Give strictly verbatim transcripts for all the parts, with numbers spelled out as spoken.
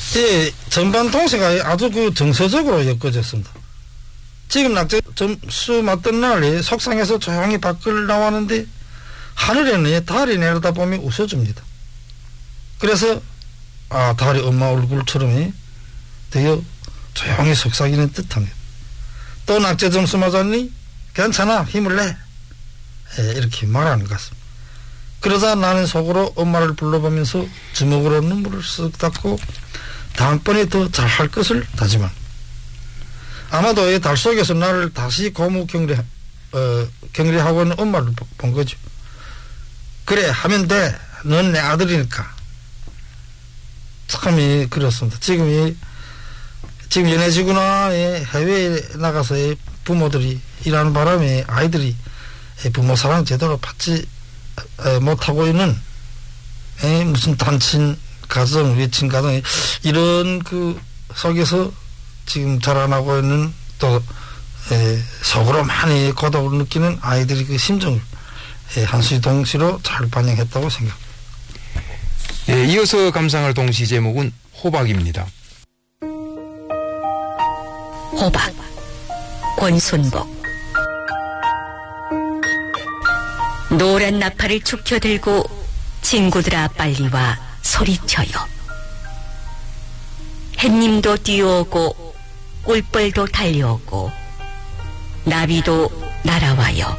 예, 전반 동시가 아주 그 정서적으로 엮어졌습니다. 지금 낙제 점수 맞던 날 속상해서 조용히 밖을 나왔는데 하늘에는 달이 내려다 보면 웃어줍니다. 그래서 아, 달이 엄마 얼굴처럼 되게 조용히 속삭이는 듯합니다. 또 낙제 점수 맞았니? 괜찮아, 힘을 내. 예, 이렇게 말하는 것 같습니다. 그러자 나는 속으로 엄마를 불러보면서 주먹으로 눈물을 쓱 닦고 다음번에 더 잘할 것을 다짐한. 아마도 이 달 속에서 나를 다시 고무 격리, 어, 격리하고 있는 엄마를 본 거죠. 그래, 하면 돼. 넌 내 아들이니까. 참이 그렇습니다. 지금 이, 지금 연해지거나 해외에 나가서 부모들이 일하는 바람에 아이들이 부모 사랑 제대로 받지 못하고 있는 무슨 단친 가정, 외친 가정, 이런 그 속에서 지금 자라나고 있는 또 속으로 많이 고독을 느끼는 아이들의 그 심정을 한수의 동시로 잘 반영했다고 생각합니다. 예, 이어서 감상할 동시 제목은 호박입니다. 호박, 권순복. 노란 나팔을 축혀들고 친구들아 빨리 와 소리쳐요. 햇님도 뛰어오고 꿀벌도 달려오고 나비도 날아와요.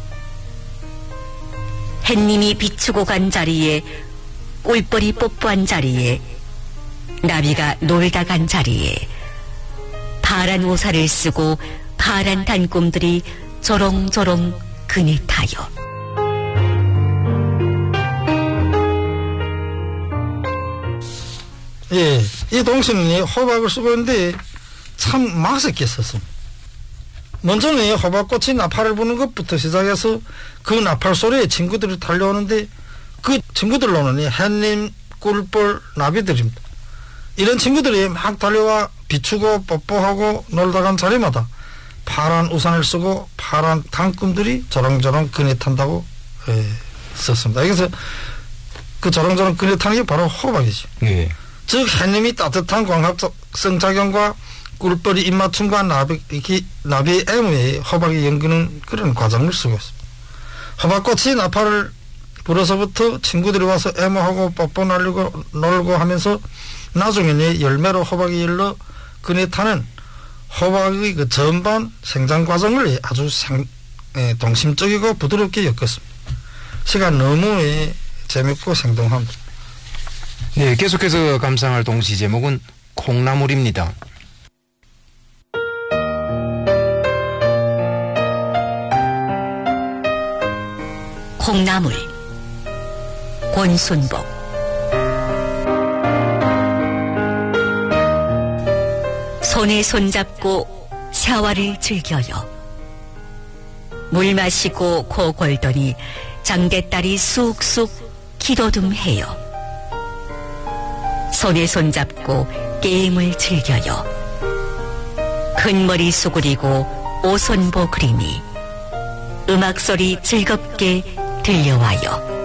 햇님이 비추고 간 자리에 꿀벌이 뽀뽀한 자리에 나비가 놀다 간 자리에 파란 우산을 쓰고 파란 단꿈들이 조롱조롱 그네 타요. 예, 이 동시는 호박을 쓰고 있는데 참 맛있게 썼습니다. 먼저는 호박꽃이 나팔을 부는 것부터 시작해서 그 나팔 소리에 친구들이 달려오는데 그 친구들로는 햇님, 꿀벌, 나비들입니다. 이런 친구들이 막 달려와 비추고 뽀뽀하고 놀다 간 자리마다 파란 우산을 쓰고 파란 단꿈들이 저렁저렁 그네 탄다고 예, 썼습니다. 그래서 그 저렁저렁 그네 타는 게 바로 호박이죠. 예. 즉 햇님이 따뜻한 광합성 작용과 꿀벌이 입맞춤과 나비, 나비의 애무에 호박이 연기는 그런 과정을 쓰고 있습니다. 호박꽃이 나팔을 불어서부터 친구들이 와서 애무하고 뽀뽀 날리고 놀고 하면서 나중에는 열매로 호박이 열러 그네 타는 호박의 그 전반 생장 과정을 아주 생, 에, 동심적이고 부드럽게 엮었습니다. 시간 너무 에, 재밌고 생동합니다. 네, 계속해서 감상할 동시 제목은 콩나물입니다. 콩나물, 권순복. 손에 손잡고 샤워를 즐겨요. 물 마시고 코 골더니 장대딸이 쑥쑥 기도듬해요. 손에 손잡고 게임을 즐겨요. 큰 머리 수그리고 오손보 그림이 음악소리 즐겁게 들려와요.